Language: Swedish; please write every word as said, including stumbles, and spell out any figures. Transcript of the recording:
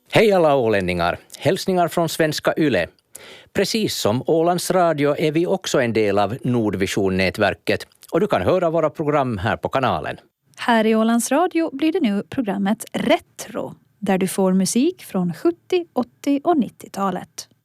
Hej alla ålänningar! Hälsningar från Svenska Yle. Precis som Ålands Radio är vi också en del av Nordvision-nätverket och du kan höra våra program här på kanalen. Här i Ålands Radio blir det nu programmet Retro, där du får musik från sjuttio-, åttio- och nittiotalet.